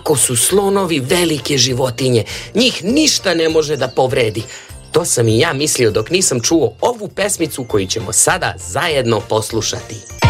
Ako su slonovi velike životinje, njih ništa ne može da povredi. To sam i ja mislio dok nisam čuo ovu pesmicu koju ćemo sada zajedno poslušati.